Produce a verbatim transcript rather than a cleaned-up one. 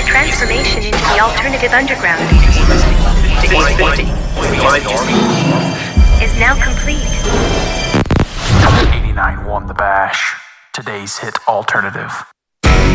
transformation into the alternative underground is now complete. eighty-nine won the bash. Today's hit alternative.